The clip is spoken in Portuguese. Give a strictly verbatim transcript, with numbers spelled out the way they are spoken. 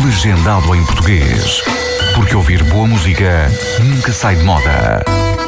legendado em português. Porque ouvir boa música nunca sai de moda.